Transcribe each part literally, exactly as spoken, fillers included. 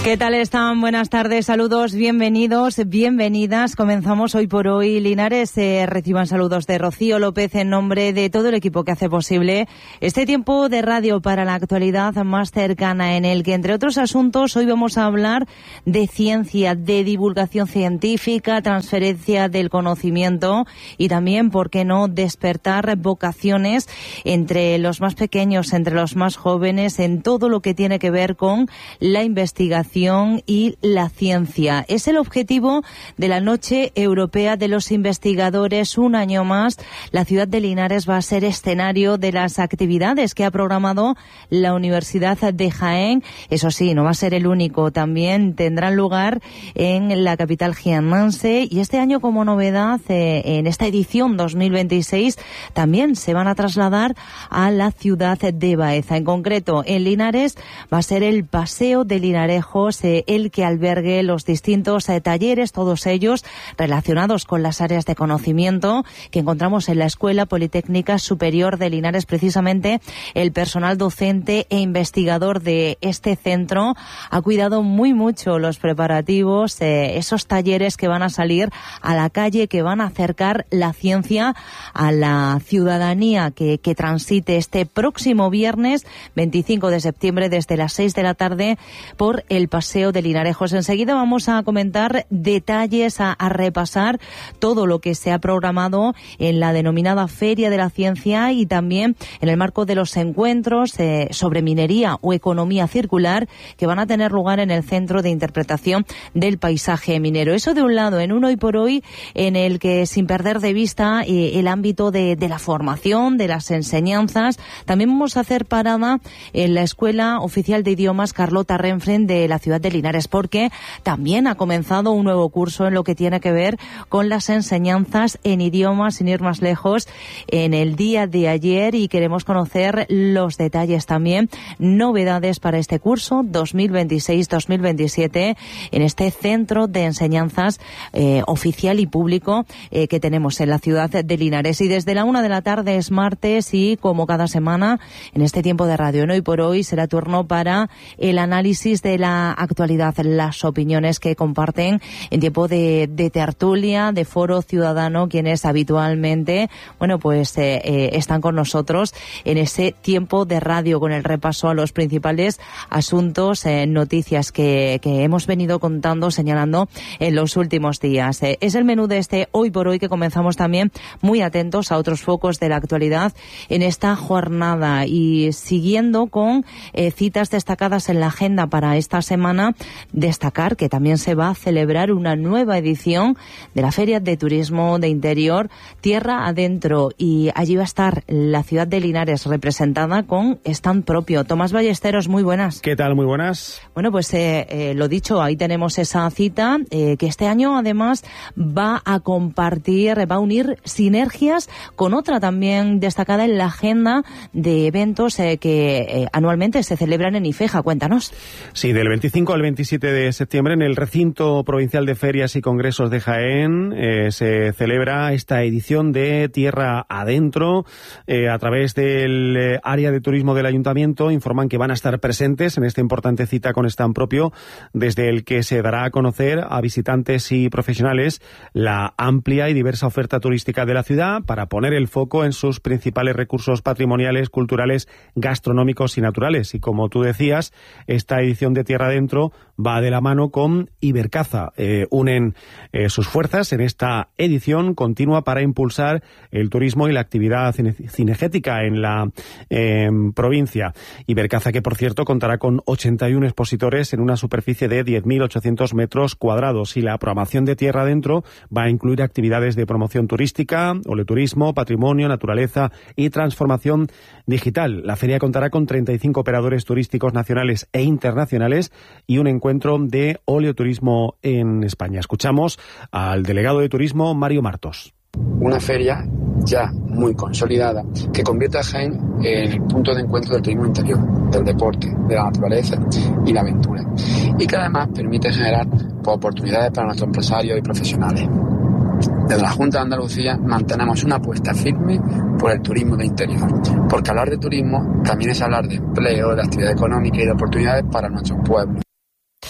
¿Qué tal están? Buenas tardes, saludos, bienvenidos, bienvenidas. Comenzamos Hoy por Hoy. Linares, eh, reciban saludos de Rocío López en nombre de todo el equipo que hace posible este tiempo de radio para la actualidad más cercana, en el que, entre otros asuntos, hoy vamos a hablar de ciencia, de divulgación científica, transferencia del conocimiento y también, ¿por qué no?, despertar vocaciones entre los más pequeños, entre los más jóvenes, en todo lo que tiene que ver con la investigación y la ciencia. Es el objetivo de la Noche Europea de los Investigadores. Un año más, la ciudad de Linares va a ser escenario de las actividades que ha programado la Universidad de Jaén. Eso sí, no va a ser el único. También tendrán lugar en la capital jiennense, y este año, como novedad, eh, en esta edición dos mil veintiséis, también se van a trasladar a la ciudad de Baeza. En concreto, en Linares va a ser el Paseo de Linarejos el que albergue los distintos eh, talleres, todos ellos relacionados con las áreas de conocimiento que encontramos en la Escuela Politécnica Superior de Linares. Precisamente el personal docente e investigador de este centro ha cuidado muy mucho los preparativos, eh, esos talleres que van a salir a la calle, que van a acercar la ciencia a la ciudadanía que, que transite este próximo viernes veinticinco de septiembre desde las seis de la tarde por el Paseo de Linarejos. Enseguida vamos a comentar detalles, a, a repasar todo lo que se ha programado en la denominada Feria de la Ciencia y también en el marco de los encuentros eh, sobre minería o economía circular que van a tener lugar en el Centro de Interpretación del Paisaje Minero. Eso de un lado, en un Hoy por Hoy en el que, sin perder de vista eh, el ámbito de, de la formación, de las enseñanzas, también vamos a hacer parada en la Escuela Oficial de Idiomas Carlota Renfren de la ciudad de Linares, porque también ha comenzado un nuevo curso en lo que tiene que ver con las enseñanzas en idiomas, sin ir más lejos, en el día de ayer, y queremos conocer los detalles también, novedades para este curso dos mil veintiséis dos mil veintisiete en este centro de enseñanzas eh, oficial y público eh, que tenemos en la ciudad de Linares. Y desde la una de la tarde es martes, y como cada semana en este tiempo de radio en Hoy por Hoy será turno para el análisis de la actualidad, las opiniones que comparten en tiempo de, de tertulia, de foro ciudadano, quienes habitualmente, bueno, pues eh, eh, están con nosotros en ese tiempo de radio con el repaso a los principales asuntos, eh, noticias que, que hemos venido contando, señalando en los últimos días. Eh, es el menú de este Hoy por Hoy, que comenzamos también muy atentos a otros focos de la actualidad en esta jornada y siguiendo con eh, citas destacadas en la agenda para esta semana. Destacar que también se va a celebrar una nueva edición de la Feria de Turismo de Interior Tierra Adentro, y allí va a estar la ciudad de Linares representada con stand propio. Tomás Ballesteros, muy buenas. ¿Qué tal? Muy buenas. Bueno, pues eh, eh, lo dicho, ahí tenemos esa cita eh, que este año además va a compartir, va a unir sinergias con otra también destacada en la agenda de eventos eh, que eh, anualmente se celebran en Ifeja. Cuéntanos. Sí, del veinticinco al veintisiete de septiembre en el Recinto Provincial de Ferias y Congresos de Jaén eh, se celebra esta edición de Tierra Adentro. Eh, a través del eh, área de turismo del Ayuntamiento informan que van a estar presentes en esta importante cita con stand propio, desde el que se dará a conocer a visitantes y profesionales la amplia y diversa oferta turística de la ciudad, para poner el foco en sus principales recursos patrimoniales, culturales, gastronómicos y naturales. Y como tú decías, esta edición de Tierra Adentro va de la mano con Ibercaza. Eh, unen eh, sus fuerzas en esta edición continua para impulsar el turismo y la actividad cine cinegética en la eh, provincia. Ibercaza, que por cierto contará con ochenta y uno expositores en una superficie de diez mil ochocientos metros cuadrados, y la programación de Tierra Adentro va a incluir actividades de promoción turística, oleoturismo, patrimonio, naturaleza y transformación digital. La feria contará con treinta y cinco operadores turísticos nacionales e internacionales y un encuentro de oleoturismo en España. Escuchamos al delegado de turismo, Mario Martos. Una feria ya muy consolidada que convierte a Jaén en el punto de encuentro del turismo interior, del deporte, de la naturaleza y la aventura, y que además permite generar pues, oportunidades para nuestros empresarios y profesionales. Desde la Junta de Andalucía mantenemos una apuesta firme por el turismo de interior, porque hablar de turismo también es hablar de empleo, de actividad económica y de oportunidades para nuestros pueblos.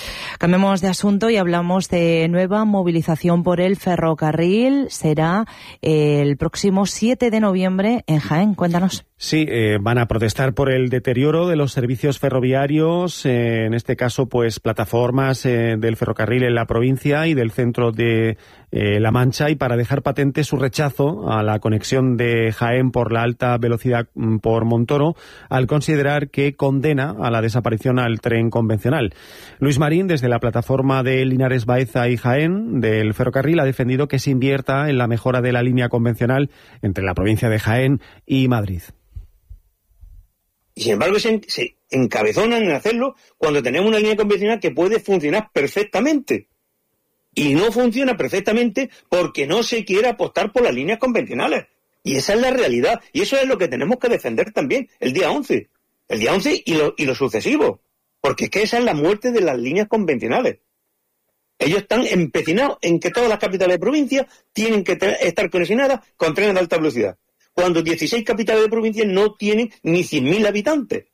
Cambiamos de asunto y hablamos de nueva movilización por el ferrocarril. Será el próximo siete de noviembre en Jaén. Cuéntanos. Sí, eh, van a protestar por el deterioro de los servicios ferroviarios, eh, en este caso, pues plataformas eh, del ferrocarril en la provincia y del centro de eh, La Mancha, y para dejar patente su rechazo a la conexión de Jaén por la alta velocidad por Montoro, al considerar que condena a la desaparición al tren convencional. Luis Marín, desde la plataforma de Linares Baeza y Jaén del ferrocarril, ha defendido que se invierta en la mejora de la línea convencional entre la provincia de Jaén y Madrid. Y sin embargo se, se encabezonan en hacerlo cuando tenemos una línea convencional que puede funcionar perfectamente. Y no funciona perfectamente porque no se quiere apostar por las líneas convencionales. Y esa es la realidad. Y eso es lo que tenemos que defender también el día once. El día once y lo, y lo sucesivo. Porque es que esa es la muerte de las líneas convencionales. Ellos están empecinados en que todas las capitales de provincia tienen que tener, estar conexionadas con trenes de alta velocidad, cuando dieciséis capitales de provincia no tienen ni cien mil habitantes.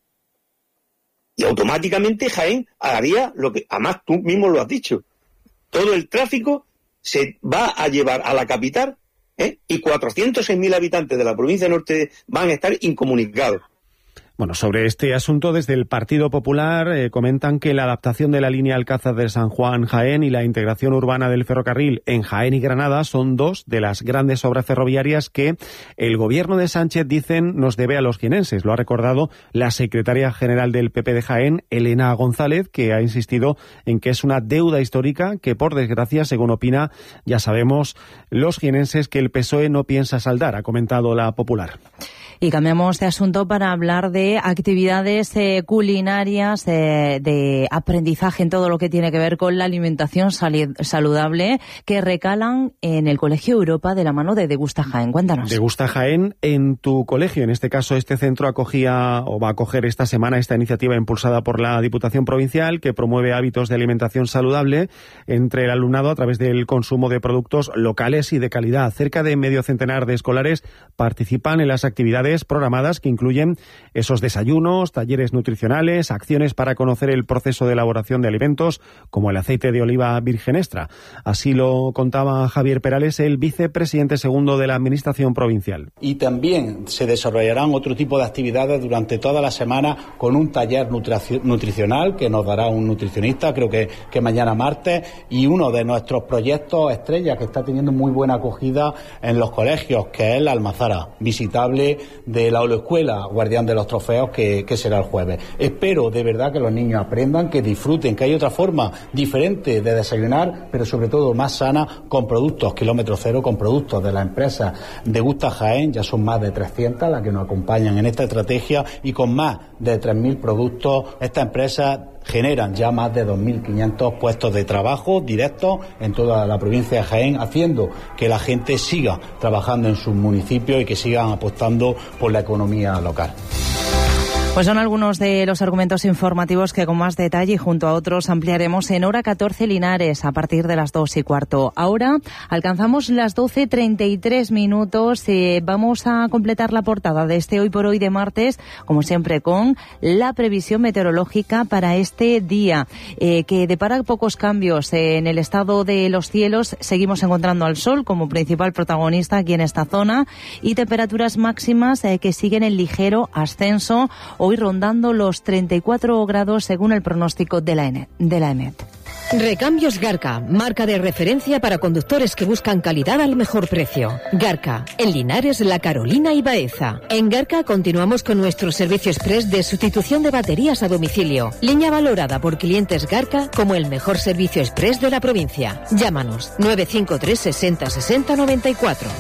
Y automáticamente Jaén haría lo que, además tú mismo lo has dicho, todo el tráfico se va a llevar a la capital, ¿eh? Y cuatrocientos seis mil habitantes de la provincia de Norte van a estar incomunicados. Bueno, sobre este asunto, desde el Partido Popular eh, comentan que la adaptación de la línea Alcázar de San Juan-Jaén y la integración urbana del ferrocarril en Jaén y Granada son dos de las grandes obras ferroviarias que el gobierno de Sánchez, dicen, nos debe a los jienenses. Lo ha recordado la secretaria general del P P de Jaén, Elena González, que ha insistido en que es una deuda histórica que, por desgracia, según opina, ya sabemos, los jienenses, que el P S O E no piensa saldar, ha comentado la Popular. Y cambiamos de asunto para hablar de actividades eh, culinarias, eh, de aprendizaje en todo lo que tiene que ver con la alimentación saludable, que recalan en el Colegio Europa de la mano de Degusta Jaén. Cuéntanos. Degusta Jaén en tu colegio. En este caso, este centro acogía o va a acoger esta semana esta iniciativa impulsada por la Diputación Provincial, que promueve hábitos de alimentación saludable entre el alumnado a través del consumo de productos locales y de calidad. Cerca de medio centenar de escolares participan en las actividades programadas que incluyen esos desayunos, talleres nutricionales, acciones para conocer el proceso de elaboración de alimentos, como el aceite de oliva virgen extra. Así lo contaba Javier Perales, el vicepresidente segundo de la Administración Provincial. Y también se desarrollarán otro tipo de actividades durante toda la semana con un taller nutricional que nos dará un nutricionista, creo que, que mañana martes, y uno de nuestros proyectos estrella que está teniendo muy buena acogida en los colegios, que es la Almazara, visitable de la Escuela Guardián de los Trofeos, que, que será el jueves. Espero de verdad que los niños aprendan, que disfruten, que hay otra forma diferente de desayunar, pero sobre todo más sana, con productos kilómetro cero, con productos de la empresa Degusta Jaén. Ya son más de trescientas las que nos acompañan en esta estrategia, y con más de tres mil productos esta empresa generan ya más de dos mil quinientos puestos de trabajo directos en toda la provincia de Jaén, haciendo que la gente siga trabajando en sus municipios y que sigan apostando por la economía local. Pues son algunos de los argumentos informativos que con más detalle y junto a otros ampliaremos en Hora catorce Linares a partir de las dos y cuarto. Ahora alcanzamos las doce treinta y tres minutos. Eh, vamos a completar la portada de este Hoy por Hoy de martes, como siempre, con la previsión meteorológica para este día, eh, que depara pocos cambios en el estado de los cielos. Seguimos encontrando al sol como principal protagonista aquí en esta zona, y temperaturas máximas eh, que siguen en ligero ascenso, hoy rondando los treinta y cuatro grados según el pronóstico de la ENET. De la EMET. Recambios Garca, marca de referencia para conductores que buscan calidad al mejor precio. Garca, en Linares, La Carolina y Baeza. En Garca continuamos con nuestro servicio express de sustitución de baterías a domicilio. Línea valorada por clientes Garca como el mejor servicio express de la provincia. Llámanos nueve cinco tres sesenta sesenta noventa y cuatro.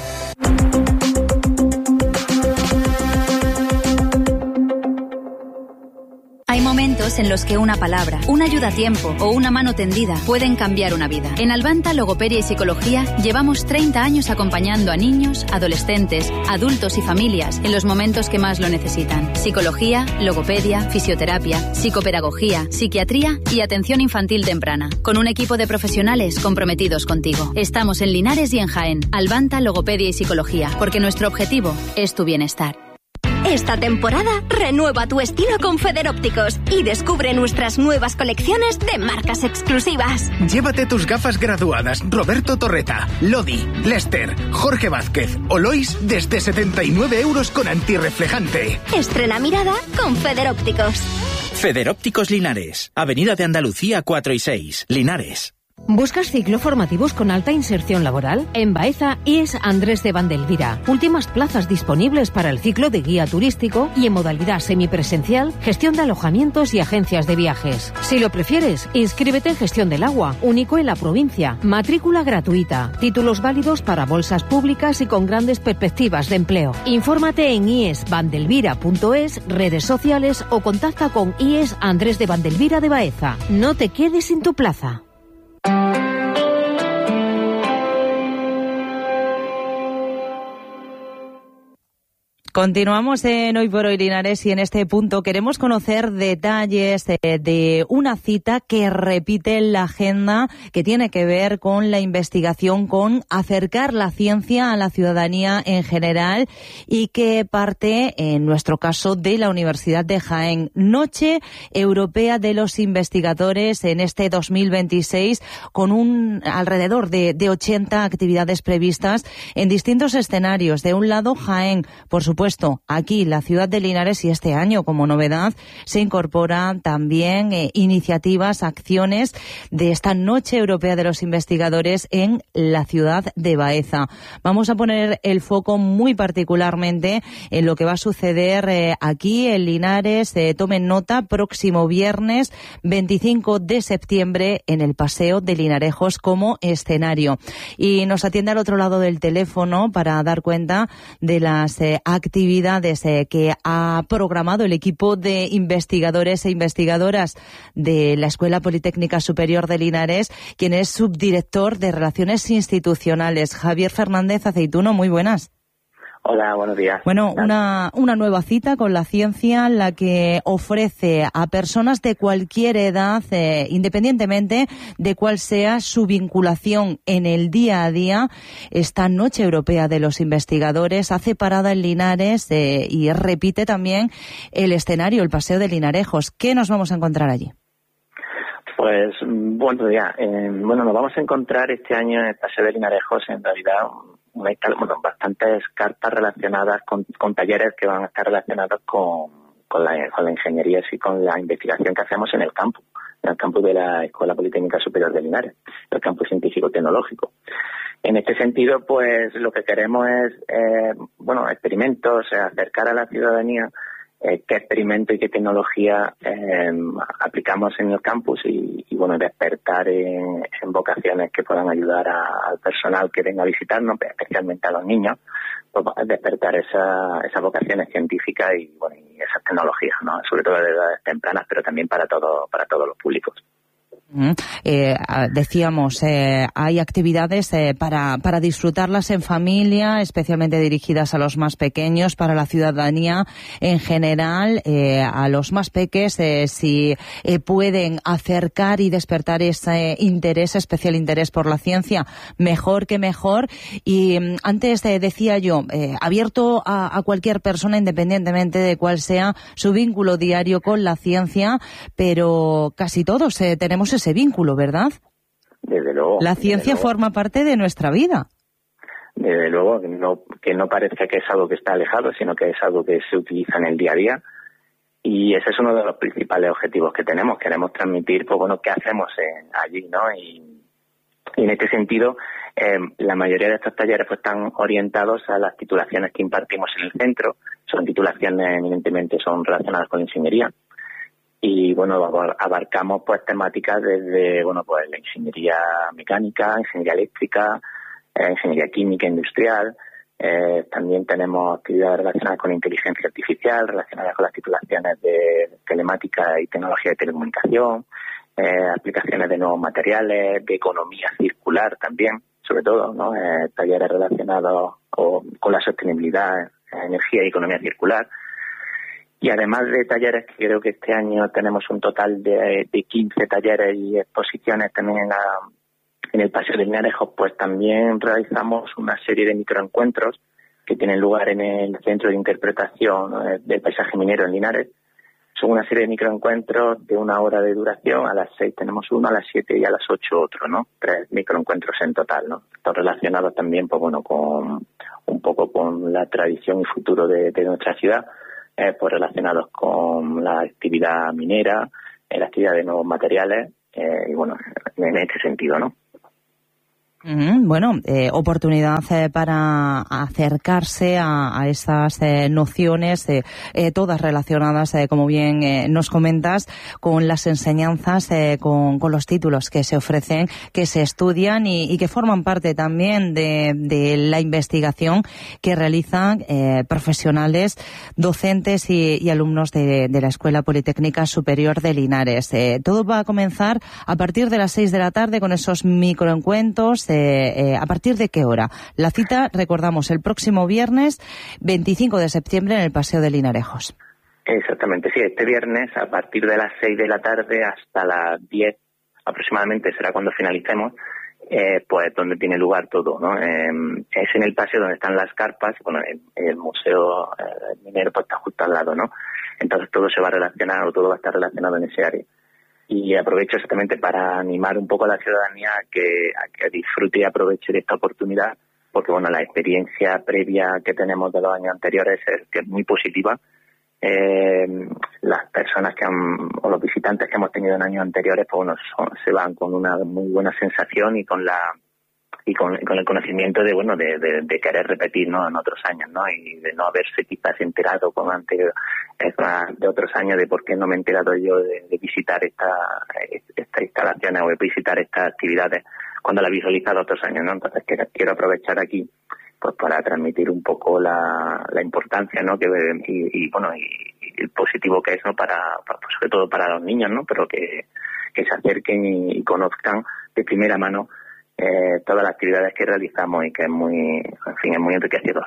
Hay momentos en los que una palabra, una ayuda a tiempo o una mano tendida pueden cambiar una vida. En Albanta Logopedia y Psicología llevamos treinta años acompañando a niños, adolescentes, adultos y familias en los momentos que más lo necesitan. Psicología, logopedia, fisioterapia, psicopedagogía, psiquiatría y atención infantil temprana. Con un equipo de profesionales comprometidos contigo. Estamos en Linares y en Jaén. Albanta Logopedia y Psicología, porque nuestro objetivo es tu bienestar. Esta temporada renueva tu estilo con Federópticos y descubre nuestras nuevas colecciones de marcas exclusivas. Llévate tus gafas graduadas Roberto Torreta, Lodi, Lester, Jorge Vázquez o Lois desde setenta y nueve euros con antirreflejante. Estrena mirada con Federópticos. Federópticos Linares, Avenida de Andalucía cuatro y seis, Linares. ¿Buscas cicloformativos con alta inserción laboral? En Baeza, I E S Andrés de Vandelvira. Últimas plazas disponibles para el ciclo de guía turístico y en modalidad semipresencial, gestión de alojamientos y agencias de viajes. Si lo prefieres, inscríbete en gestión del agua, único en la provincia. Matrícula gratuita. Títulos válidos para bolsas públicas y con grandes perspectivas de empleo. Infórmate en i e s vandelvira punto es, redes sociales o contacta con I E S Andrés de Vandelvira de Baeza. No te quedes sin tu plaza. Continuamos en Hoy por Hoy, Linares, y en este punto queremos conocer detalles de, de una cita que repite la agenda, que tiene que ver con la investigación, con acercar la ciencia a la ciudadanía en general y que parte, en nuestro caso, de la Universidad de Jaén. Noche Europea de los Investigadores en este dos mil veintiséis, con un alrededor de, de ochenta actividades previstas en distintos escenarios. De un lado, Jaén, por supuesto, Puesto aquí la ciudad de Linares, y este año como novedad se incorporan también eh, iniciativas, acciones de esta Noche Europea de los Investigadores en la ciudad de Baeza. Vamos a poner el foco muy particularmente en lo que va a suceder eh, aquí en Linares. Eh, tomen nota, próximo viernes veinticinco de septiembre en el Paseo de Linarejos como escenario. Y nos atiende al otro lado del teléfono para dar cuenta de las eh, actividades actividades eh, que ha programado el equipo de investigadores e investigadoras de la Escuela Politécnica Superior de Linares, quien es subdirector de Relaciones Institucionales. Javier Fernández Aceituno, muy buenas. Hola, buenos días. Bueno, una, una nueva cita con la ciencia, la que ofrece a personas de cualquier edad, eh, independientemente de cuál sea su vinculación en el día a día, esta Noche Europea de los Investigadores hace parada en Linares eh, y repite también el escenario, el Paseo de Linarejos. ¿Qué nos vamos a encontrar allí? Pues, buenos días. Eh, bueno, nos vamos a encontrar este año en el Paseo de Linarejos, en realidad, Una, bueno, bastantes cartas relacionadas con, con talleres que van a estar relacionados con, con, la, con la ingeniería y con la investigación que hacemos en el campus, en el campus de la Escuela Politécnica Superior de Linares, el campus científico-tecnológico. En este sentido, pues lo que queremos es, eh, bueno, experimentos, eh, acercar a la ciudadanía eh, qué experimento y qué tecnología eh, aplicamos en el campus y, y bueno, despertar en, en vocaciones que puedan ayudar a, al personal que venga a visitarnos, especialmente a los niños, pues despertar esa, esas vocaciones científicas y, bueno, y esas tecnologías, ¿no? Sobre todo de edades tempranas, pero también para todo, para todos los públicos. Eh, decíamos, eh, hay actividades eh, para, para disfrutarlas en familia, especialmente dirigidas a los más pequeños, para la ciudadanía en general, eh, a los más peques, eh, si eh, pueden acercar y despertar ese interés, especial interés por la ciencia, mejor que mejor. Y eh, antes eh, decía yo, eh, abierto a, a cualquier persona, independientemente de cuál sea su vínculo diario con la ciencia, pero casi todos eh, tenemos ese vínculo, ¿verdad? Desde luego. La ciencia luego. forma parte de nuestra vida. Desde luego, que no, que no parece que es algo que está alejado, sino que es algo que se utiliza en el día a día. Y ese es uno de los principales objetivos que tenemos. Queremos transmitir, pues bueno, qué hacemos en, allí, ¿no? Y, y en este sentido, eh, la mayoría de estos talleres pues están orientados a las titulaciones que impartimos en el centro. Son titulaciones, evidentemente, son relacionadas con la ingeniería. Y bueno, abarcamos pues temáticas desde, bueno, pues la ingeniería mecánica, ingeniería eléctrica, eh, ingeniería química industrial. Eh, también tenemos actividades relacionadas con inteligencia artificial, relacionadas con las titulaciones de telemática y tecnología de telecomunicación, eh, aplicaciones de nuevos materiales, de economía circular también, sobre todo, ¿no? Eh, talleres relacionados con, con la sostenibilidad, energía y economía circular. Y además de talleres, que creo que este año tenemos un total de, de quince talleres y exposiciones también en, la, en el Paseo de Linarejos, pues también realizamos una serie de microencuentros que tienen lugar en el Centro de Interpretación del Paisaje Minero en Linares. Son una serie de microencuentros de una hora de duración. A las seis tenemos uno, a las siete y a las ocho otro, ¿no? Tres microencuentros en total, ¿no? Están relacionados también, pues bueno, con un poco con la tradición y futuro de, de nuestra ciudad, eh, pues relacionados con la actividad minera, eh, la actividad de nuevos materiales, eh, y bueno, en este sentido, ¿no? Mm, bueno, eh, oportunidad eh, para acercarse a, a estas eh, nociones, eh, eh, todas relacionadas, eh, como bien eh, nos comentas, con las enseñanzas, eh, con, con los títulos que se ofrecen, que se estudian y, y que forman parte también de, de la investigación que realizan eh, profesionales, docentes y, y alumnos de, de la Escuela Politécnica Superior de Linares. Eh, todo va a comenzar a partir de las seis de la tarde con esos microencuentros. Eh, eh, ¿A partir de qué hora? La cita, recordamos, el próximo viernes veinticinco de septiembre en el Paseo de Linarejos. Exactamente, sí, este viernes a partir de las seis de la tarde hasta las diez aproximadamente será cuando finalicemos, eh, pues donde tiene lugar todo, ¿no? Eh, es en el paseo donde están las carpas, bueno, el, el museo eh, minero pues está justo al lado, ¿no? Entonces todo se va a relacionar o todo va a estar relacionado en ese área. Y aprovecho exactamente para animar un poco a la ciudadanía a que, a que disfrute y aproveche de esta oportunidad, porque bueno, la experiencia previa que tenemos de los años anteriores es que es muy positiva. Eh, las personas que han, o los visitantes que hemos tenido en años anteriores, pues bueno, son, se van con una muy buena sensación y con la y con, con el conocimiento de bueno de, de, de querer repetir, ¿no?, en otros años, ¿no?, y de no haberse quizás enterado como anterior de otros años de por qué no me he enterado yo de, de visitar esta estas instalaciones o de visitar estas actividades cuando la he visualizado otros años, ¿no? Entonces quiero, quiero aprovechar aquí pues para transmitir un poco la, la importancia, ¿no?, que y, y bueno y, y el positivo que es, ¿no?, para, para pues sobre todo para los niños, ¿no?, pero que, que se acerquen y, y conozcan de primera mano Eh, todas las actividades que realizamos y que es muy, en fin, es muy enriquecedor.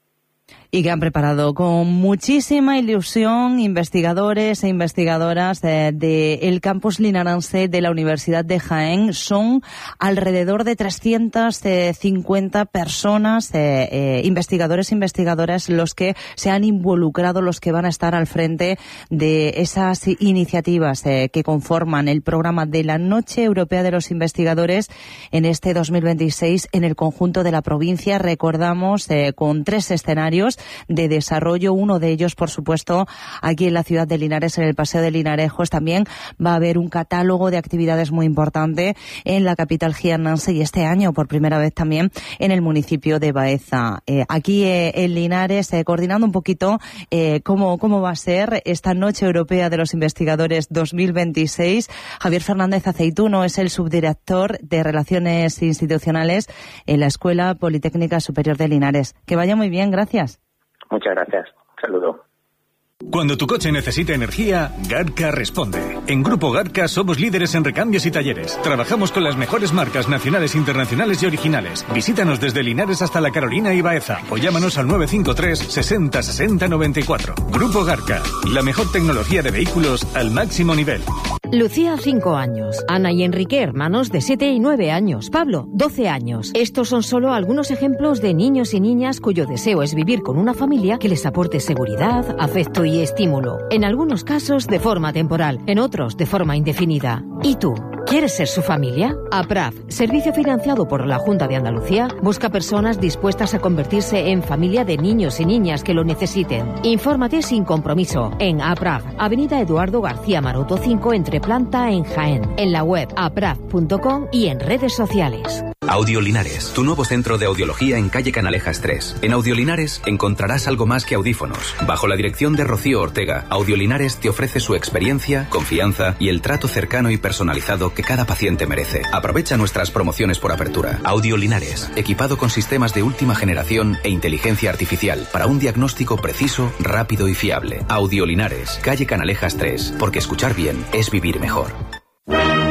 Y que han preparado con muchísima ilusión investigadores e investigadoras eh, del campus linarense de la Universidad de Jaén. Son alrededor de trescientas cincuenta personas, eh, eh, investigadores e investigadoras, los que se han involucrado, los que van a estar al frente de esas iniciativas eh, que conforman el programa de la Noche Europea de los Investigadores en este dos mil veintiséis en el conjunto de la provincia. Recordamos, eh, con tres escenarios de desarrollo, uno de ellos, por supuesto, aquí en la ciudad de Linares, en el Paseo de Linarejos. También va a haber un catálogo de actividades muy importante en la capital jiennense y este año, por primera vez también, en el municipio de Baeza. Eh, aquí eh, en Linares, eh, coordinando un poquito eh, cómo, cómo va a ser esta Noche Europea de los Investigadores dos mil veintiséis. Javier Fernández Aceituno es el subdirector de Relaciones Institucionales en la Escuela Politécnica Superior de Linares. Que vaya muy bien, gracias. Muchas gracias. Saludo. Cuando tu coche necesita energía, Garca responde. En Grupo Garca somos líderes en recambios y talleres. Trabajamos con las mejores marcas nacionales, internacionales y originales. Visítanos desde Linares hasta La Carolina y Baeza o llámanos al nueve cinco tres sesenta sesenta noventa y cuatro. Grupo Garca, la mejor tecnología de vehículos al máximo nivel. Lucía, cinco años. Ana y Enrique, hermanos de siete y nueve años. Pablo, doce años. Estos son solo algunos ejemplos de niños y niñas cuyo deseo es vivir con una familia que les aporte seguridad, afecto y estímulo. En algunos casos de forma temporal, en otros de forma indefinida. ¿Y tú? ¿Quieres ser su familia? APRAF, servicio financiado por la Junta de Andalucía, busca personas dispuestas a convertirse en familia de niños y niñas que lo necesiten. Infórmate sin compromiso en APRAF, Avenida Eduardo García Maroto cinco, entre planta en Jaén, en la web apraf punto com y en redes sociales. Audio Linares, tu nuevo centro de audiología en calle Canalejas tres. En Audio Linares encontrarás algo más que audífonos. Bajo la dirección de Rocío Ortega, Audio Linares te ofrece su experiencia, confianza y el trato cercano y personalizado que cada paciente merece. Aprovecha nuestras promociones por apertura. Audio Linares, equipado con sistemas de última generación e inteligencia artificial para un diagnóstico preciso, rápido y fiable. Audio Linares, calle Canalejas tres, porque escuchar bien es vivir mejor.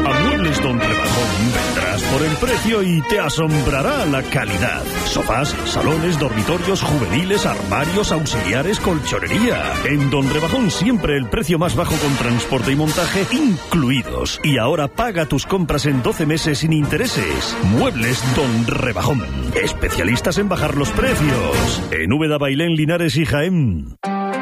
Muebles Don Rebajón. Vendrás por el precio y te asombrará la calidad. Sofás, salones, dormitorios, juveniles, armarios, auxiliares, colchonería. En Don Rebajón siempre el precio más bajo con transporte y montaje incluidos. Y ahora paga tus compras en doce meses sin intereses. Muebles Don Rebajón. Especialistas en bajar los precios. En Úbeda, Bailén, Linares y Jaén.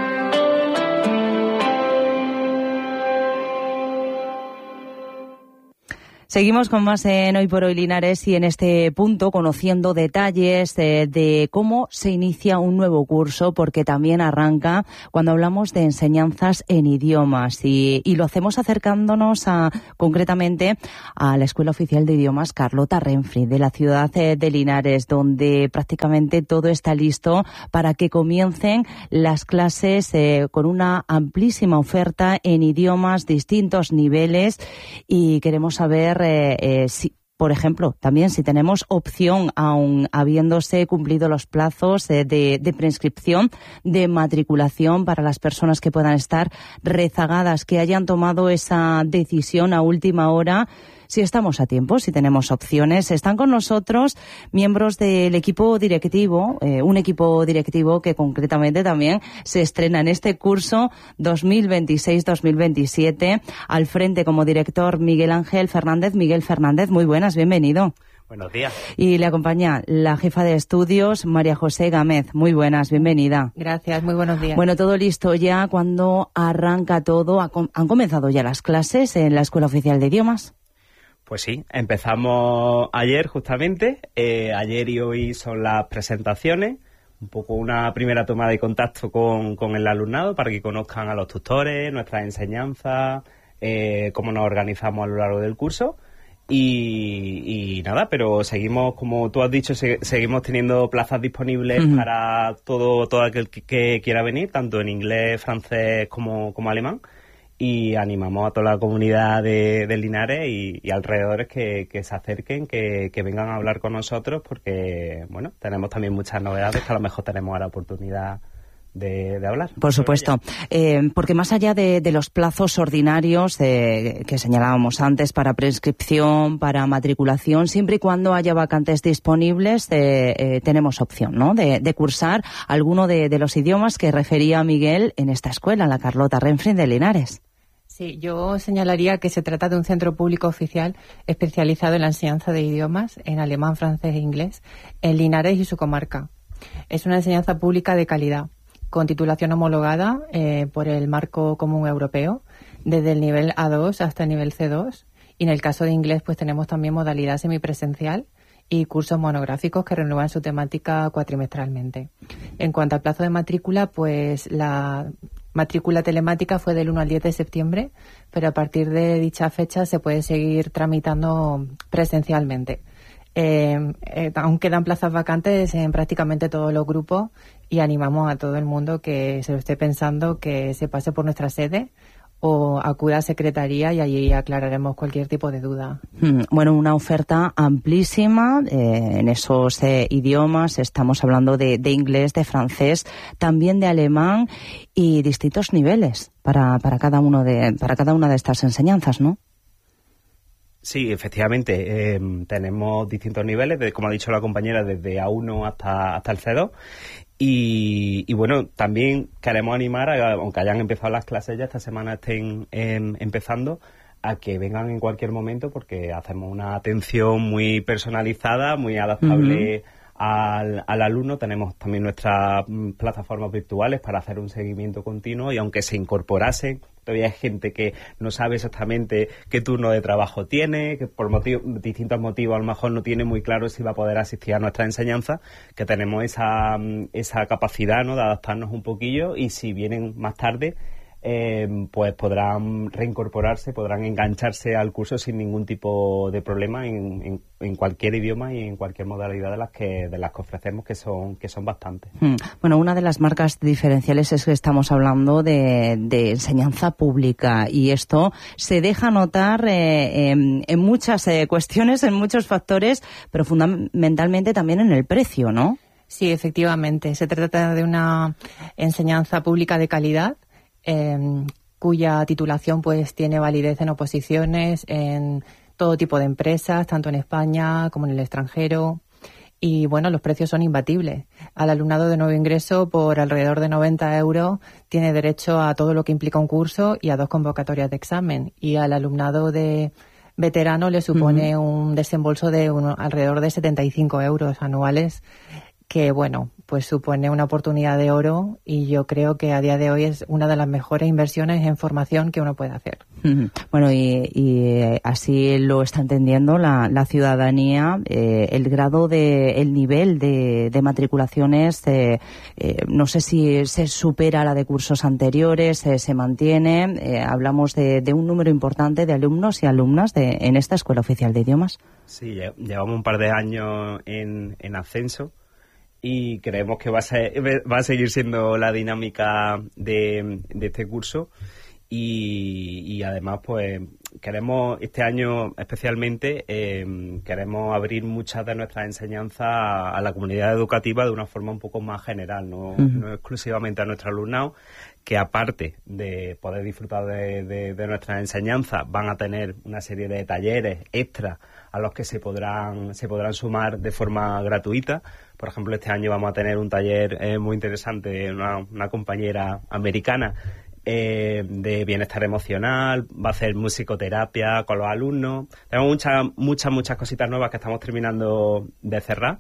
Seguimos con más en Hoy por Hoy Linares y en este punto conociendo detalles de, de cómo se inicia un nuevo curso, porque también arranca cuando hablamos de enseñanzas en idiomas y, y lo hacemos acercándonos a, concretamente a la Escuela Oficial de Idiomas Carlota Renfri de la ciudad de Linares, donde prácticamente todo está listo para que comiencen las clases eh, con una amplísima oferta en idiomas, distintos niveles, y queremos saber Eh, eh, si, por ejemplo, también si tenemos opción, aun habiéndose cumplido los plazos eh, de, de preinscripción, de matriculación para las personas que puedan estar rezagadas, que hayan tomado esa decisión a última hora. Si estamos a tiempo, si tenemos opciones. Están con nosotros miembros del equipo directivo, eh, un equipo directivo que concretamente también se estrena en este curso dos mil veintiséis dos mil veintisiete. Al frente como director Miguel Ángel Fernández. Miguel Fernández, muy buenas, bienvenido. Buenos días. Y le acompaña la jefa de estudios, María José Gámez. Muy buenas, bienvenida. Gracias, muy buenos días. Bueno, todo listo ya. ¿Cuándo arranca todo? ¿Han comenzado ya las clases en la Escuela Oficial de Idiomas? Pues sí, empezamos ayer justamente, eh, ayer y hoy son las presentaciones, un poco una primera toma de contacto con, con el alumnado para que conozcan a los tutores, nuestras enseñanzas, eh, cómo nos organizamos a lo largo del curso y, y nada, pero seguimos, como tú has dicho, se, seguimos teniendo plazas disponibles uh-huh. para todo, todo aquel que, que quiera venir, tanto en inglés, francés como, como alemán. Y animamos a toda la comunidad de, de Linares y, y alrededores que, que se acerquen, que, que vengan a hablar con nosotros, porque bueno, tenemos también muchas novedades que a lo mejor tenemos ahora oportunidad de, de hablar. Por supuesto, eh, porque más allá de, de los plazos ordinarios eh, que señalábamos antes para prescripción, para matriculación, siempre y cuando haya vacantes disponibles, eh, eh, tenemos opción, ¿no?, de, de cursar alguno de, de los idiomas que refería Miguel en esta escuela, la Carlota Renfri de Linares. Sí, yo señalaría que se trata de un centro público oficial especializado en la enseñanza de idiomas en alemán, francés e inglés en Linares y su comarca. Es una enseñanza pública de calidad, con titulación homologada eh, por el Marco Común Europeo, desde el nivel A dos hasta el nivel C dos. Y en el caso de inglés, pues tenemos también modalidad semipresencial y cursos monográficos que renuevan su temática cuatrimestralmente. En cuanto al plazo de matrícula, pues la matrícula telemática fue del uno al diez de septiembre, pero a partir de dicha fecha se puede seguir tramitando presencialmente. Eh, eh, aún quedan plazas vacantes en prácticamente todos los grupos y animamos a todo el mundo que se lo esté pensando que se pase por nuestra sede o acuda a secretaría y allí aclararemos cualquier tipo de duda. Bueno, una oferta amplísima eh, en esos eh, idiomas. Estamos hablando de, de inglés, de francés, también de alemán y distintos niveles para, para cada uno de para cada una de estas enseñanzas, ¿no? Sí, efectivamente, eh, tenemos distintos niveles, de, como ha dicho la compañera, desde A uno hasta, hasta el C dos. Y, y bueno, también queremos animar, a, aunque hayan empezado las clases ya, esta semana estén eh, empezando, a que vengan en cualquier momento porque hacemos una atención muy personalizada, muy adaptable uh-huh. al, al alumno. Tenemos también nuestras plataformas virtuales para hacer un seguimiento continuo y aunque se incorporase, todavía hay gente que no sabe exactamente qué turno de trabajo tiene, que por motivo, distintos motivos a lo mejor no tiene muy claro si va a poder asistir a nuestra enseñanza, que tenemos esa, esa capacidad, ¿no?, de adaptarnos un poquillo y si vienen más tarde, eh, pues podrán reincorporarse, podrán engancharse al curso sin ningún tipo de problema en, en, en cualquier idioma y en cualquier modalidad de las que de las que ofrecemos, que son que son bastantes. Hmm. Bueno, una de las marcas diferenciales es que estamos hablando de, de enseñanza pública y esto se deja notar eh, en, en muchas eh, cuestiones, en muchos factores, pero fundamentalmente también en el precio, ¿no? Sí, efectivamente. Se trata de una enseñanza pública de calidad, Eh, cuya titulación pues tiene validez en oposiciones, en todo tipo de empresas, tanto en España como en el extranjero. Y bueno, los precios son imbatibles. Al alumnado de nuevo ingreso, por alrededor de noventa euros, tiene derecho a todo lo que implica un curso y a dos convocatorias de examen. Y al alumnado de veterano le supone uh-huh. un desembolso de un, alrededor de setenta y cinco euros anuales, que bueno, pues supone una oportunidad de oro, y yo creo que a día de hoy es una de las mejores inversiones en formación que uno puede hacer. Bueno, y, y así lo está entendiendo la, la ciudadanía. Eh, el grado de, el nivel de, de matriculaciones, eh, eh, no sé si se supera la de cursos anteriores, eh, se mantiene. Eh, hablamos de, de un número importante de alumnos y alumnas de, en esta Escuela Oficial de Idiomas. Sí, llevamos un par de años en, en ascenso. Y creemos que va a, ser, va a seguir siendo la dinámica de, de este curso. Y, y además, pues, queremos, este año especialmente, eh, queremos abrir muchas de nuestras enseñanzas a, a la comunidad educativa de una forma un poco más general, no, uh-huh. no exclusivamente a nuestro alumnado, que aparte de poder disfrutar de, de, de nuestras enseñanzas, van a tener una serie de talleres extras a los que se podrán, se podrán sumar de forma gratuita. Por ejemplo, este año vamos a tener un taller eh, muy interesante, una, una compañera americana eh, de bienestar emocional, va a hacer musicoterapia con los alumnos. Tenemos muchas, muchas, muchas cositas nuevas que estamos terminando de cerrar,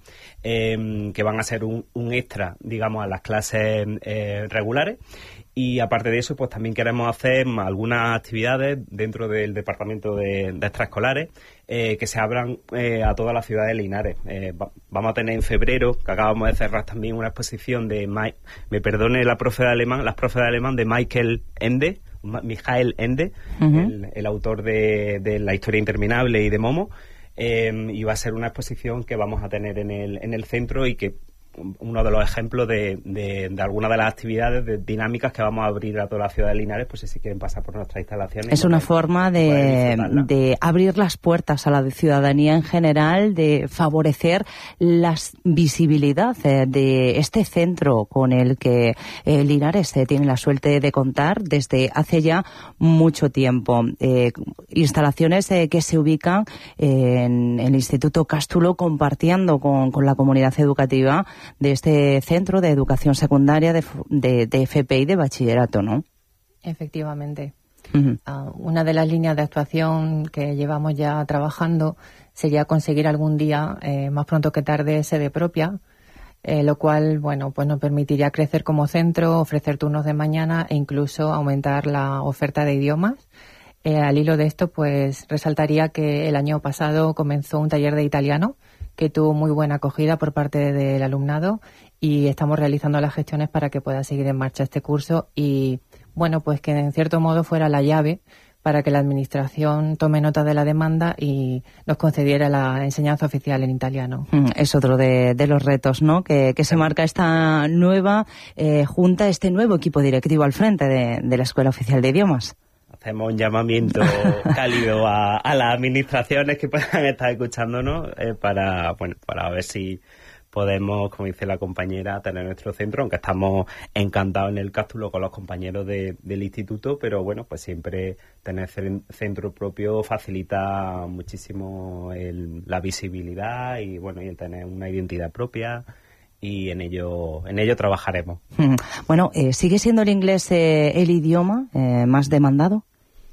eh, que van a ser un, un extra, digamos, a las clases eh, regulares. Y aparte de eso, pues también queremos hacer algunas actividades dentro del departamento de, de extraescolares eh, que se abran eh, a toda la ciudad de Linares. Eh, va, vamos a tener en febrero, que acabamos de cerrar también, una exposición de, My, me perdone la profe de alemán, las profes de alemán de Michael Ende, Michael Ende, uh-huh. el, el autor de, de La historia interminable y de Momo. Eh, y va a ser una exposición que vamos a tener en el, en el centro, y que uno de los ejemplos de, de, de algunas de las actividades de dinámicas que vamos a abrir a toda la ciudad de Linares, pues si quieren pasar por nuestras instalaciones. Es una forma de, de abrir las puertas a la ciudadanía en general, de favorecer la visibilidad de este centro con el que eh, Linares eh, tiene la suerte de contar desde hace ya mucho tiempo. Eh, instalaciones eh, que se ubican eh, en el Instituto Cástulo, compartiendo con, con la comunidad educativa de este centro de educación secundaria, de, de, de F P y de bachillerato, ¿no? Efectivamente. Uh-huh. Uh, una de las líneas de actuación que llevamos ya trabajando sería conseguir algún día, eh, más pronto que tarde, sede propia, eh, lo cual, bueno, pues nos permitiría crecer como centro, ofrecer turnos de mañana e incluso aumentar la oferta de idiomas. Eh, al hilo de esto, pues resaltaría que el año pasado comenzó un taller de italiano que tuvo muy buena acogida por parte del alumnado, y estamos realizando las gestiones para que pueda seguir en marcha este curso y, bueno, pues que en cierto modo fuera la llave para que la Administración tome nota de la demanda y nos concediera la enseñanza oficial en italiano. Es otro de, de los retos, ¿no?, que, que se marca esta nueva eh, junta, este nuevo equipo directivo al frente de, de la Escuela Oficial de Idiomas. Hacemos un llamamiento cálido a, a las administraciones que puedan estar escuchándonos eh, para, bueno, para ver si podemos, como dice la compañera, tener nuestro centro, aunque estamos encantados en el Cástulo con los compañeros de, del instituto, pero bueno, pues siempre tener centro propio facilita muchísimo el, la visibilidad y bueno, y el tener una identidad propia. Y en ello en ello trabajaremos. Bueno, eh, ¿sigue siendo el inglés eh, el idioma eh, más demandado?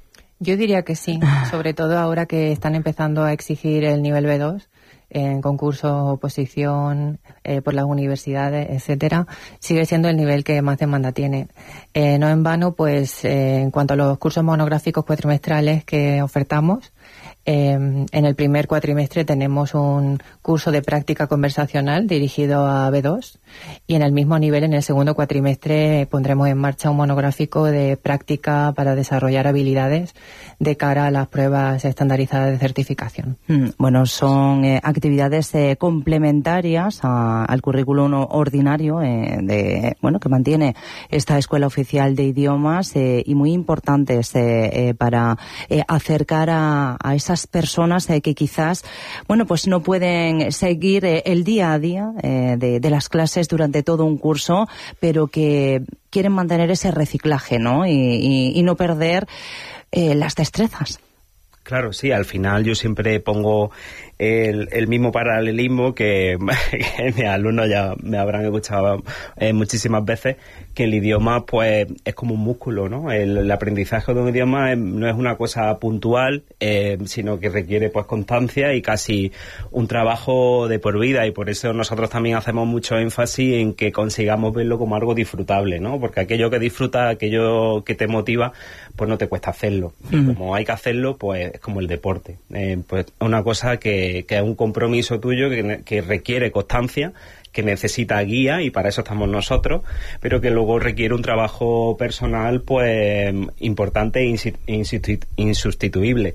Yo diría que sí, sobre todo ahora que están empezando a exigir el nivel B dos en concursos, oposición, eh, por las universidades, etcétera. Sigue siendo el nivel que más demanda tiene. Eh, no en vano, pues, eh, en cuanto a los cursos monográficos cuatrimestrales que ofertamos, Eh, en el primer cuatrimestre tenemos un curso de práctica conversacional dirigido a B dos, y en el mismo nivel en el segundo cuatrimestre pondremos en marcha un monográfico de práctica para desarrollar habilidades de cara a las pruebas estandarizadas de certificación. Bueno, son eh, actividades eh, complementarias a, al currículum ordinario eh, de bueno que mantiene esta Escuela Oficial de Idiomas eh, y muy importantes eh, eh, para eh, acercar a, a esas personas eh, que quizás, bueno, pues no pueden seguir eh, el día a día eh, de, de las clases durante todo un curso, pero que quieren mantener ese reciclaje, ¿no? Y, y, y no perder eh, las destrezas. Claro, sí, al final yo siempre pongo el, el mismo paralelismo que, que mis alumnos ya me habrán escuchado eh, muchísimas veces, que el idioma pues es como un músculo, ¿no? El, el aprendizaje de un idioma es, no es una cosa puntual, eh, sino que requiere pues constancia y casi un trabajo de por vida, y por eso nosotros también hacemos mucho énfasis en que consigamos verlo como algo disfrutable, ¿no? Porque aquello que disfrutas, aquello que te motiva, pues no te cuesta hacerlo. Y uh-huh. como hay que hacerlo, pues es como el deporte. Eh, pues una cosa que, que es un compromiso tuyo que, que requiere constancia, que necesita guía, y para eso estamos nosotros, pero que luego requiere un trabajo personal pues importante e insustituible.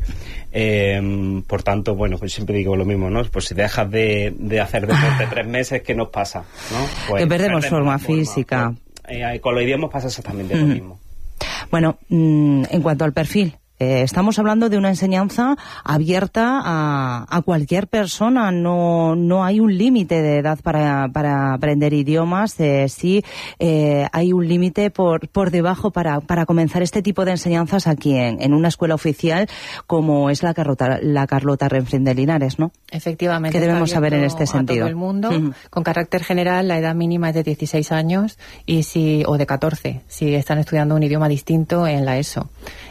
Eh, por tanto, bueno, pues siempre digo lo mismo, ¿no? Pues si dejas de, de hacer deporte tres meses, ¿qué nos pasa? ¿No? Pues que perdemos forma, forma física. Pues, eh, con los idiomas pasa exactamente mm. lo mismo. Bueno, mm, en cuanto al perfil, Eh, estamos hablando de una enseñanza abierta a, a cualquier persona, no, no hay un límite de edad para, para aprender idiomas, eh, sí eh, hay un límite por, por debajo para, para comenzar este tipo de enseñanzas aquí en, en una escuela oficial como es la Carlota, la Carlota Renfrín de Linares, ¿no? Efectivamente. ¿Qué debemos saber en este sentido? A todo el mundo, uh-huh. Con carácter general, la edad mínima es de dieciséis años y si, o de catorce, si están estudiando un idioma distinto en la ESO.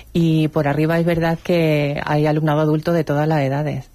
Y por arriba es verdad que hay alumnado adulto de todas las edades.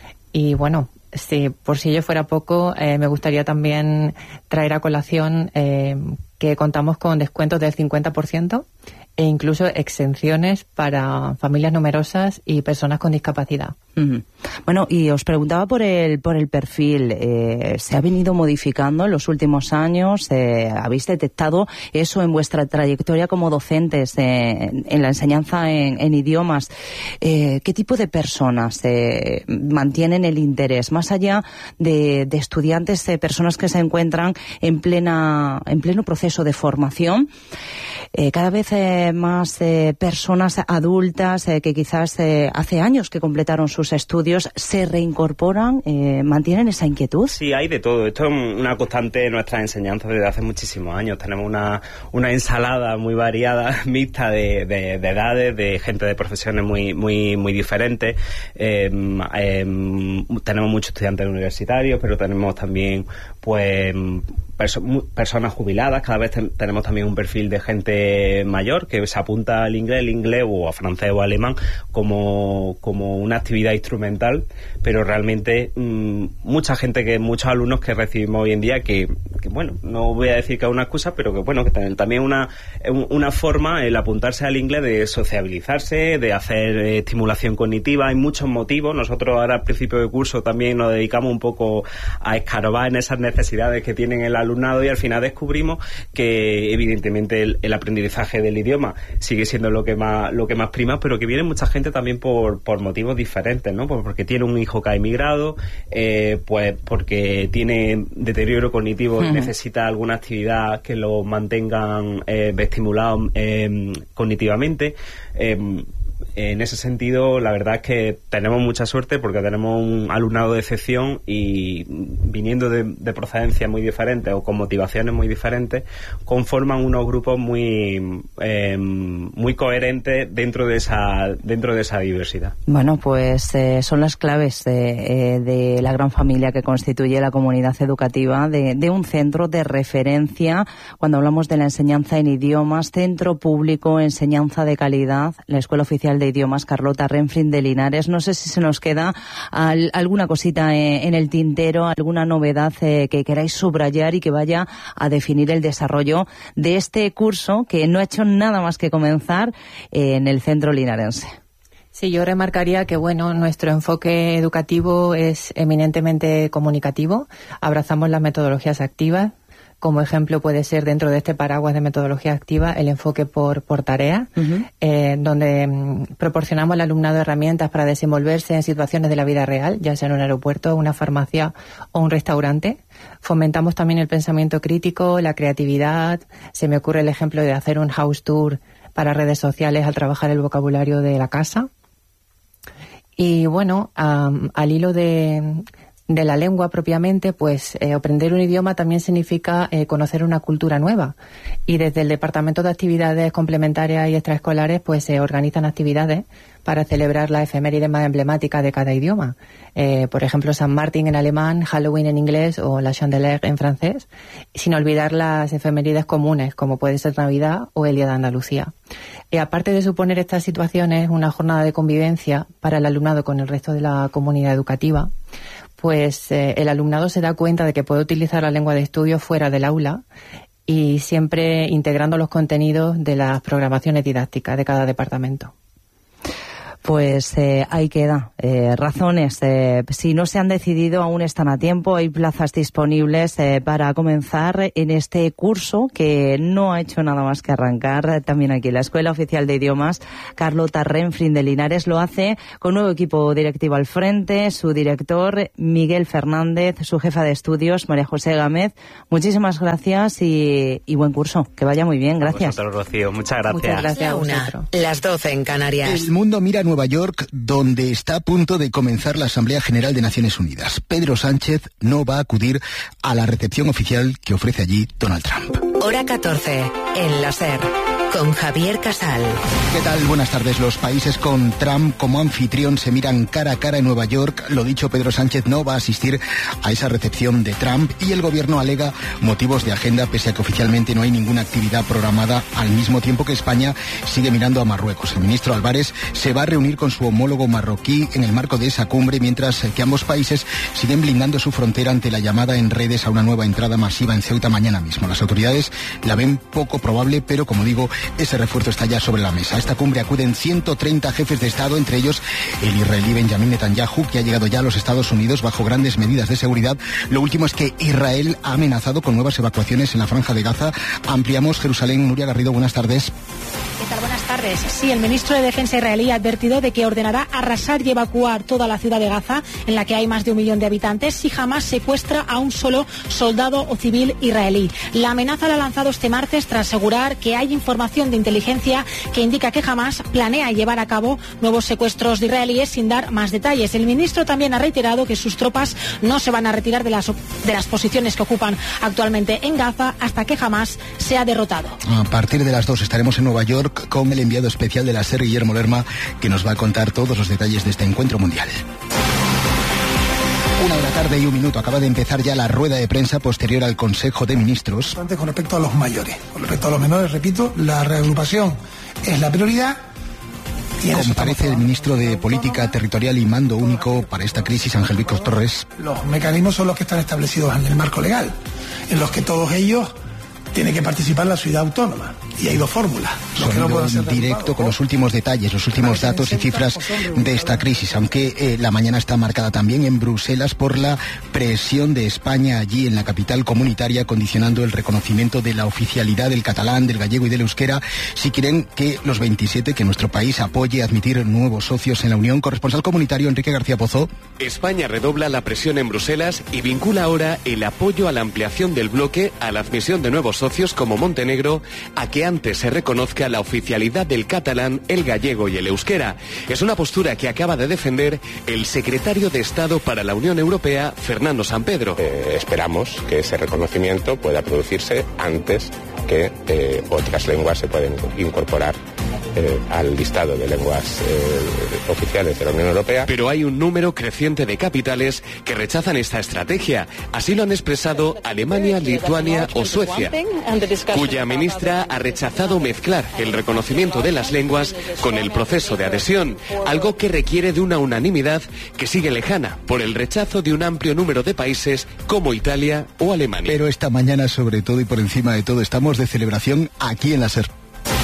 Y bueno, si por si ello fuera poco, eh, me gustaría también traer a colación eh, que contamos con descuentos del cincuenta por ciento e incluso exenciones para familias numerosas y personas con discapacidad. Uh-huh. Bueno, y os preguntaba por el por el perfil. Eh, ¿se ha venido modificando en los últimos años? Eh, ¿Habéis detectado eso en vuestra trayectoria como docentes eh, en, en la enseñanza en, en idiomas? Eh, ¿Qué tipo de personas eh, mantienen el interés? Más allá de, de estudiantes, eh, personas que se encuentran en plena en pleno proceso de formación, eh, cada vez eh, más eh, personas adultas eh, que quizás eh, hace años que completaron sus estudios se reincorporan, eh, mantienen esa inquietud. Sí, hay de todo. Esto es una constante de nuestras enseñanzas desde hace muchísimos años. Tenemos una, una ensalada muy variada, mixta de, de, de edades, de gente de profesiones muy muy muy diferentes. Eh, eh, tenemos muchos estudiantes universitarios, pero tenemos también pues perso- personas jubiladas. Cada vez ten- tenemos también un perfil de gente mayor que se apunta al inglés, el inglés o a francés o alemán como, como una actividad instrumental, pero realmente mmm, mucha gente, que muchos alumnos que recibimos hoy en día que, que bueno, no voy a decir que es una excusa, pero que bueno, que también una una forma el apuntarse al inglés de sociabilizarse, de hacer eh, estimulación cognitiva. Hay muchos motivos. Nosotros ahora al principio de curso también nos dedicamos un poco a escarbar en esas necesidades que tienen el alumnado y al final descubrimos que evidentemente el, el aprendizaje del idioma sigue siendo lo que más lo que más prima, pero que viene mucha gente también por, por motivos diferentes, ¿no? Porque tiene un hijo que ha emigrado, eh, pues porque tiene deterioro cognitivo uh-huh. y necesita alguna actividad que lo mantengan eh, estimulados eh, cognitivamente. Eh, En ese sentido, la verdad es que tenemos mucha suerte porque tenemos un alumnado de excepción y viniendo de, de procedencias muy diferentes o con motivaciones muy diferentes, conforman unos grupos muy eh, muy coherentes dentro de esa dentro de esa diversidad. Bueno, pues eh, son las claves de, eh, de la gran familia que constituye la comunidad educativa de, de un centro de referencia cuando hablamos de la enseñanza en idiomas, centro público, enseñanza de calidad, la Escuela Oficial de Idiomas Carlota Renfrín de Linares. No sé si se nos queda al, alguna cosita eh, en el tintero, alguna novedad eh, que queráis subrayar y que vaya a definir el desarrollo de este curso que no ha hecho nada más que comenzar eh, en el centro linarense. Sí, yo remarcaría que, bueno, nuestro enfoque educativo es eminentemente comunicativo. Abrazamos las metodologías activas. Como ejemplo puede ser, dentro de este paraguas de metodología activa, el enfoque por, por tarea, uh-huh. eh, donde mm, proporcionamos al alumnado herramientas para desenvolverse en situaciones de la vida real, ya sea en un aeropuerto, una farmacia o un restaurante. Fomentamos también el pensamiento crítico, la creatividad. Se me ocurre el ejemplo de hacer un house tour para redes sociales al trabajar el vocabulario de la casa. Y bueno, um, al hilo de... de la lengua propiamente, pues eh, aprender un idioma también significa eh, conocer una cultura nueva. Y desde el Departamento de Actividades Complementarias y Extraescolares, pues se organizan actividades para celebrar las efemérides más emblemáticas de cada idioma. Eh, por ejemplo, San Martín en alemán, Halloween en inglés o la Chandeleur en francés, sin olvidar las efemérides comunes, como puede ser Navidad o el Día de Andalucía. Y aparte de suponer estas situaciones una jornada de convivencia para el alumnado con el resto de la comunidad educativa, pues eh, el alumnado se da cuenta de que puede utilizar la lengua de estudio fuera del aula y siempre integrando los contenidos de las programaciones didácticas de cada departamento. Pues eh, ahí queda. Eh, razones. Eh, si no se han decidido, aún están a tiempo. Hay plazas disponibles eh, para comenzar en este curso que no ha hecho nada más que arrancar. También aquí la Escuela Oficial de Idiomas Carlota Renfrin de Linares lo hace con nuevo equipo directivo al frente, su director Miguel Fernández, su jefa de estudios María José Gámez. Muchísimas gracias y, y buen curso. Que vaya muy bien. Gracias. A vosotros, Rocío. Muchas gracias. Muchas gracias a Una, vosotros. las doce en Canarias. El mundo mira Nueva York, donde está a punto de comenzar la Asamblea General de Naciones Unidas. Pedro Sánchez no va a acudir a la recepción oficial que ofrece allí Donald Trump. Hora catorce, en la SER, con Javier Casal. ¿Qué tal? Buenas tardes. Los países con Trump como anfitrión se miran cara a cara en Nueva York. Lo dicho, Pedro Sánchez no va a asistir a esa recepción de Trump y el gobierno alega motivos de agenda, pese a que oficialmente no hay ninguna actividad programada, al mismo tiempo que España sigue mirando a Marruecos. El ministro Álvarez se va a reunir con su homólogo marroquí en el marco de esa cumbre, mientras que ambos países siguen blindando su frontera ante la llamada en redes a una nueva entrada masiva en Ceuta mañana mismo. Las autoridades la ven poco probable, pero como digo, ese refuerzo está ya sobre la mesa. A esta cumbre acuden ciento treinta jefes de Estado, entre ellos el israelí Benjamin Netanyahu, que ha llegado ya a los Estados Unidos bajo grandes medidas de seguridad. Lo último es que Israel ha amenazado con nuevas evacuaciones en la Franja de Gaza. Ampliamos Jerusalén. Nuria Garrido, buenas tardes. ¿Qué tal? Buenas tardes. Sí, el ministro de Defensa israelí ha advertido de que ordenará arrasar y evacuar toda la ciudad de Gaza, en la que hay más de un millón de habitantes, si jamás secuestra a un solo soldado o civil israelí. La amenaza la ha lanzado este martes tras asegurar que hay información de inteligencia que indica que Hamás planea llevar a cabo nuevos secuestros de israelíes sin dar más detalles. El ministro también ha reiterado que sus tropas no se van a retirar de las, de las posiciones que ocupan actualmente en Gaza hasta que Hamás sea derrotado. A partir de las dos estaremos en Nueva York con el enviado especial de la SER, Guillermo Lerma, que nos va a contar todos los detalles de este encuentro mundial. Una de la tarde y un minuto. Acaba de empezar ya la rueda de prensa posterior al Consejo de Ministros. Con respecto a los mayores, con respecto a los menores, repito, la reagrupación es la prioridad. Comparece el ministro de Política Territorial y Mando Único para esta crisis, Ángel Víctor Torres. Los mecanismos son los que están establecidos en el marco legal, en los que todos ellos tiene que participar la ciudad autónoma. Y hay dos fórmulas. Sonido no en directo con los últimos detalles, los últimos datos y cifras de esta crisis, aunque eh, la mañana está marcada también en Bruselas por la presión de España allí en la capital comunitaria, condicionando el reconocimiento de la oficialidad del catalán, del gallego y del euskera, si quieren que los veintisiete, que nuestro país apoye admitir nuevos socios en la Unión. Corresponsal comunitario Enrique García Pozo. España redobla la presión en Bruselas y vincula ahora el apoyo a la ampliación del bloque a la admisión de nuevos socios como Montenegro, a que antes se reconozca la oficialidad del catalán, el gallego y el euskera. Es una postura que acaba de defender el secretario de Estado para la Unión Europea, Fernando Sampedro. Eh, esperamos que ese reconocimiento pueda producirse antes que eh, otras lenguas se pueden incorporar eh, al listado de lenguas eh, oficiales de la Unión Europea. Pero hay un número creciente de capitales que rechazan esta estrategia. Así lo han expresado Alemania, Lituania o Suecia, cuya ministra ha rechazado mezclar el reconocimiento de las lenguas con el proceso de adhesión, algo que requiere de una unanimidad que sigue lejana por el rechazo de un amplio número de países como Italia o Alemania. Pero esta mañana, sobre todo y por encima de todo, estamos de celebración aquí en la SER.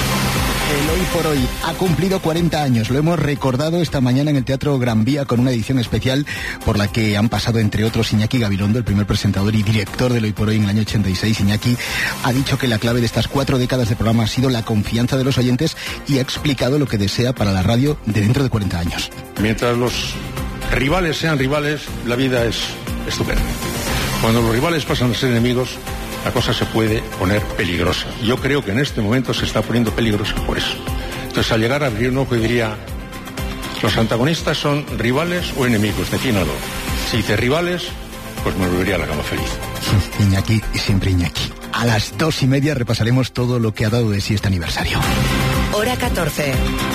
El Hoy por Hoy ha cumplido cuarenta años. Lo hemos recordado esta mañana en el Teatro Gran Vía con una edición especial por la que han pasado, entre otros, Iñaki Gabilondo, el primer presentador y director del Hoy por Hoy en el año ochenta y seis. Iñaki ha dicho que la clave de estas cuatro décadas de programa ha sido la confianza de los oyentes y ha explicado lo que desea para la radio de dentro de cuarenta años. Mientras los rivales sean rivales, la vida es estupenda. Cuando los rivales pasan a ser enemigos, la cosa se puede poner peligrosa. Yo creo que en este momento se está poniendo peligrosa por eso. Entonces, al llegar a abrir un ojo, diría, ¿los antagonistas son rivales o enemigos? Defínalo. Si dice rivales, pues me volvería a la cama feliz. Iñaki y siempre Iñaki. A las dos y media repasaremos todo lo que ha dado de sí este aniversario. Hora catorce.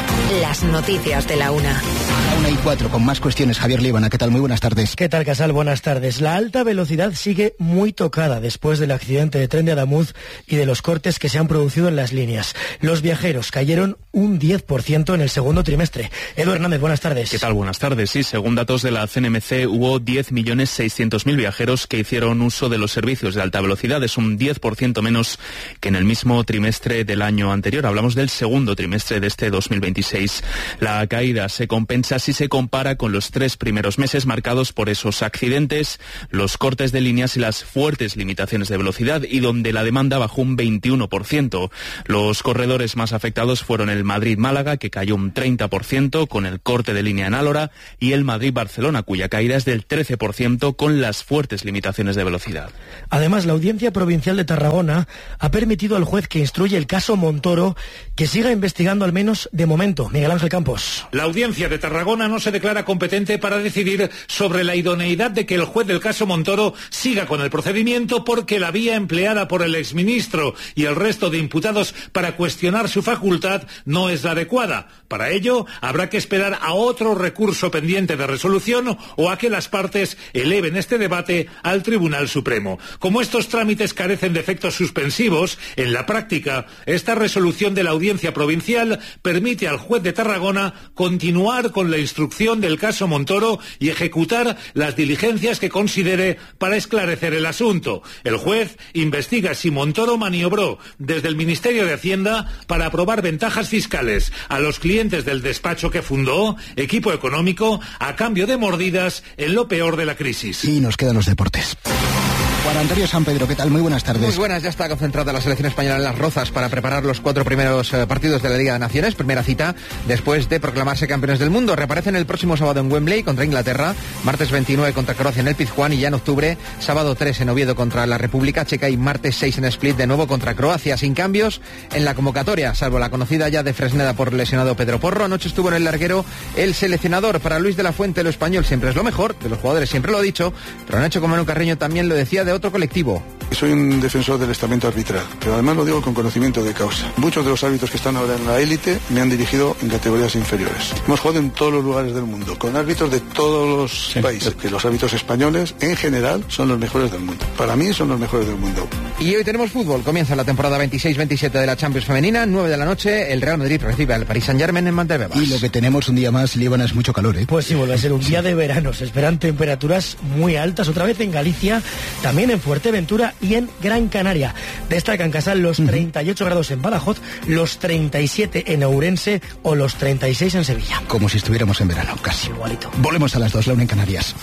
Las noticias de la una. A la una y cuatro, con más cuestiones. Javier Líbana, ¿qué tal? Muy buenas tardes. ¿Qué tal, Casal? Buenas tardes. La alta velocidad sigue muy tocada después del accidente de tren de Adamuz y de los cortes que se han producido en las líneas. Los viajeros cayeron un diez por ciento en el segundo trimestre. Edu Hernández, buenas tardes. ¿Qué tal? Buenas tardes. Sí, según datos de la C N M C, hubo diez millones seiscientos mil viajeros que hicieron uso de los servicios de alta velocidad. Es un diez por ciento menos que en el mismo trimestre del año anterior. Hablamos del segundo trimestre de este dos mil veintiséis. La caída se compensa si se compara con los tres primeros meses marcados por esos accidentes, los cortes de líneas y las fuertes limitaciones de velocidad, y donde la demanda bajó un veintiuno por ciento. Los corredores más afectados fueron el Madrid-Málaga, que cayó un treinta por ciento con el corte de línea en Álora, y el Madrid-Barcelona, cuya caída es del trece por ciento con las fuertes limitaciones de velocidad. Además, la Audiencia Provincial de Tarragona ha permitido al juez que instruye el caso Montoro que siga investigando, al menos de momento. Miguel Ángel Campos. La Audiencia de Tarragona no se declara competente para decidir sobre la idoneidad de que el juez del caso Montoro siga con el procedimiento, porque la vía empleada por el exministro y el resto de imputados para cuestionar su facultad no es la adecuada. Para ello, habrá que esperar a otro recurso pendiente de resolución o a que las partes eleven este debate al Tribunal Supremo. Como estos trámites carecen de efectos suspensivos, en la práctica, esta resolución de la Audiencia Provincial permite al juez de Tarragona continuar con la instrucción del caso Montoro y ejecutar las diligencias que considere para esclarecer el asunto. El juez investiga si Montoro maniobró desde el Ministerio de Hacienda para aprobar ventajas fiscales a los clientes del despacho que fundó, Equipo Económico, a cambio de mordidas en lo peor de la crisis. Y nos quedan los deportes. Juan Antonio San Pedro, ¿qué tal? Muy buenas tardes. Muy buenas, ya está concentrada la selección española en Las Rozas para preparar los cuatro primeros eh, partidos de la Liga de Naciones. Primera cita después de proclamarse campeones del mundo. Reaparecen el próximo sábado en Wembley contra Inglaterra, martes veintinueve contra Croacia en el Pizjuán, y ya en octubre, sábado tres en Oviedo contra la República Checa y martes seis en Split de nuevo contra Croacia. Sin cambios en la convocatoria, salvo la conocida ya de Fresneda por lesionado Pedro Porro. Anoche estuvo en el larguero el seleccionador. Para Luis de la Fuente, lo español siempre es lo mejor, de los jugadores siempre lo ha dicho, pero Nacho Comeno Carreño también lo decía de otro colectivo. Soy un defensor del estamento arbitral, pero además lo digo con conocimiento de causa. Muchos de los árbitros que están ahora en la élite me han dirigido en categorías inferiores. Hemos jugado en todos los lugares del mundo, con árbitros de todos los sí. países. Que los árbitros españoles, en general, son los mejores del mundo. Para mí, son los mejores del mundo. Y hoy tenemos fútbol. Comienza la temporada veintiséis veintisiete de la Champions Femenina. nueve de la noche, el Real Madrid recibe al Paris Saint-Germain en Montebebas. Y lo que tenemos un día más, Líbana, es mucho calor, ¿eh? Pues sí, vuelve a ser un día de verano. Se esperan temperaturas muy altas, otra vez en Galicia, también en Fuerteventura y en Gran Canaria. Destacan, Casal, los treinta y ocho grados en Badajoz, los treinta y siete en Ourense o los treinta y seis en Sevilla. Como si estuviéramos en verano, casi. Igualito. Volvemos a las dos, la una en Canarias.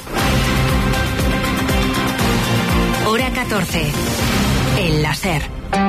Hora catorce. El láser.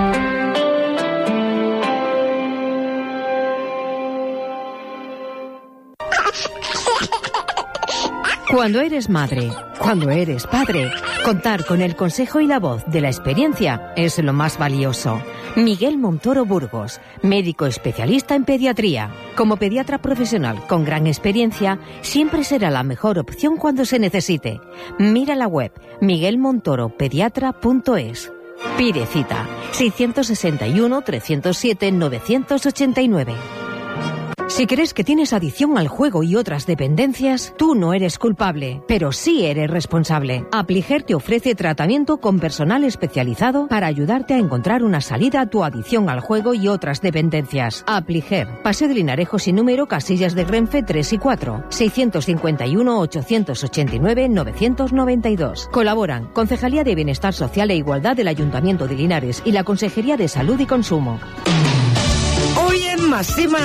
Cuando eres madre, cuando eres padre, contar con el consejo y la voz de la experiencia es lo más valioso. Miguel Montoro Burgos, médico especialista en pediatría. Como pediatra profesional con gran experiencia, siempre será la mejor opción cuando se necesite. Mira la web miguel montoro pediatra punto es. Pide cita seiscientos sesenta y uno, trescientos siete, novecientos ochenta y nueve. Si crees que tienes adicción al juego y otras dependencias, tú no eres culpable, pero sí eres responsable. Apliger te ofrece tratamiento con personal especializado para ayudarte a encontrar una salida a tu adicción al juego y otras dependencias. Apliger, Paseo de Linarejo sin número, Casillas de Renfe tres y cuatro, seiscientos cincuenta y uno, ochocientos ochenta y nueve, novecientos noventa y dos. Colaboran Concejalía de Bienestar Social e Igualdad del Ayuntamiento de Linares y la Consejería de Salud y Consumo. Hoy en Masima